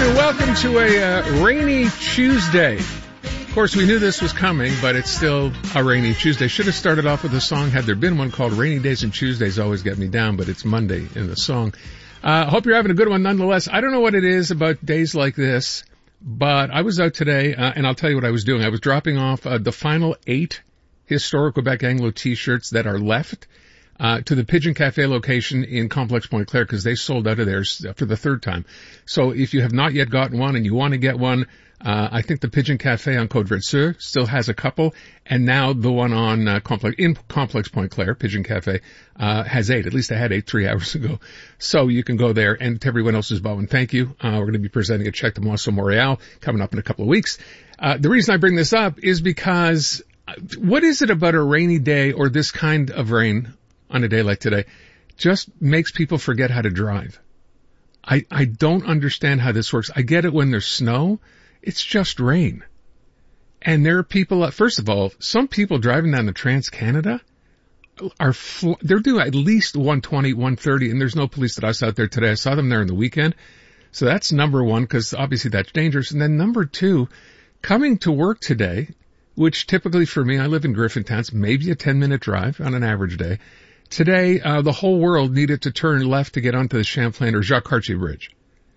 and welcome to a rainy Tuesday. Of course, we knew this was coming, but it's still a rainy Tuesday. Should have started off with a song had there been one called Rainy Days and Tuesdays Always Get Me Down, but it's Monday in the song. Hope you're having a good one nonetheless. I don't know what it is about days like this, but I was out today, and I'll tell you what I was doing. I was dropping off the final 8 historic Quebec Anglo t-shirts that are left to the Pigeon Cafe location in Complex Point Claire because they sold out of theirs for the 3rd time. So if you have not yet gotten one and you want to get one, I think the Pigeon Cafe on Côte-Vertu still has a couple, and now the one on Complex Point Claire, Pigeon Cafe, has 8. At least I had 8 3 hours ago. So you can go there, and to everyone else who's bought one, thank you. We're going to be presenting a check to Moisseau Montréal coming up in a couple of weeks. The reason I bring this up is because what is it about a rainy day or this kind of rain on a day like today just makes people forget how to drive? I don't understand how this works. I get it when there's snow. It's just rain. And there are people, first of all, some people driving down the Trans-Canada they're doing at least 120, 130, and there's no police that I saw out there today. I saw them there on the weekend. So that's number one, because obviously that's dangerous. And then number 2, coming to work today, which typically for me, I live in Griffintown, it's maybe a 10-minute drive on an average day. Today, the whole world needed to turn left to get onto the Champlain or Jacques Cartier Bridge.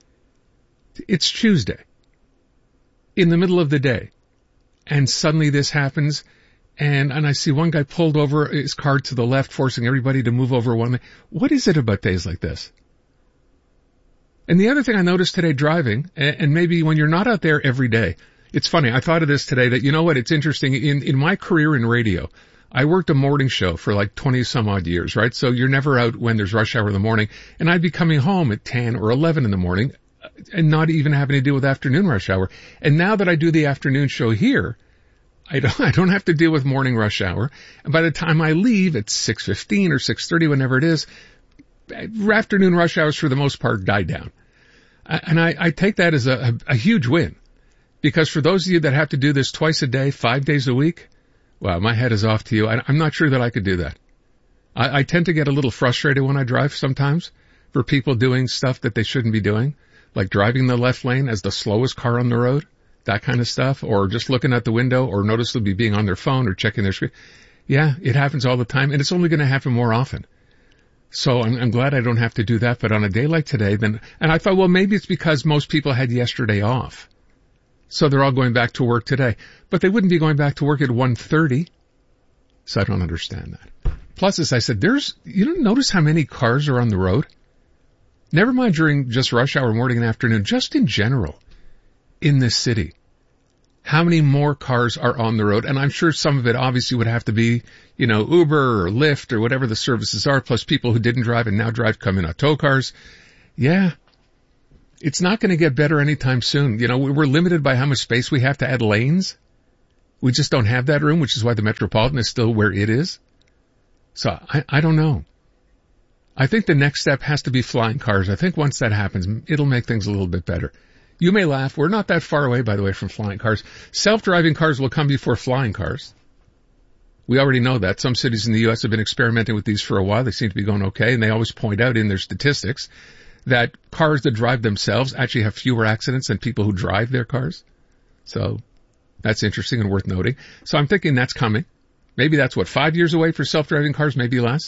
It's Tuesday, in the middle of the day, and suddenly this happens, and I see one guy pulled over his car to the left, forcing everybody to move over one way. What is it about days like this? And the other thing I noticed today driving, and maybe when you're not out there every day, it's funny, I thought of this today that, you know what, it's interesting, in my career in radio, I worked a morning show for like 20 some odd years, right? So you're never out when there's rush hour in the morning, and I'd be coming home at 10 or 11 in the morning, and not even having to deal with afternoon rush hour. And now that I do the afternoon show here, I don't have to deal with morning rush hour. And by the time I leave at 6:15 or 6:30, whenever it is, afternoon rush hours for the most part die down. And I take that as a huge win. Because for those of you that have to do this twice a day, 5 days a week, wow, my head is off to you. I'm not sure that I could do that. I tend to get a little frustrated when I drive sometimes for people doing stuff that they shouldn't be doing, like driving the left lane as the slowest car on the road, that kind of stuff, or just looking out the window, or noticeably being on their phone or checking their screen. Yeah, it happens all the time, and it's only going to happen more often. So I'm glad I don't have to do that, but on a day like today, and I thought, well, maybe it's because most people had yesterday off. So they're all going back to work today. But they wouldn't be going back to work at 1:30. So I don't understand that. Plus, as I said, you don't notice how many cars are on the road? Never mind during just rush hour, morning and afternoon, just in general, in this city. How many more cars are on the road? And I'm sure some of it obviously would have to be, Uber or Lyft or whatever the services are, plus people who didn't drive and now drive come in auto cars. Yeah. It's not going to get better anytime soon. We're limited by how much space we have to add lanes. We just don't have that room, which is why the Metropolitan is still where it is. So I don't know. I think the next step has to be flying cars. I think once that happens, it'll make things a little bit better. You may laugh. We're not that far away, by the way, from flying cars. Self-driving cars will come before flying cars. We already know that. Some cities in the U.S. have been experimenting with these for a while. They seem to be going okay, and they always point out in their statistics that cars that drive themselves actually have fewer accidents than people who drive their cars. So that's interesting and worth noting. So I'm thinking that's coming. Maybe that's 5 years away for self-driving cars, maybe less.